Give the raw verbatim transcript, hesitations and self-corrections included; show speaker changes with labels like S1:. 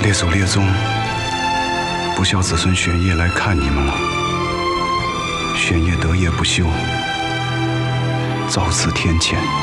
S1: 列祖列宗不孝子孙玄烨来看你们了。玄烨得业不修，遭此天谴。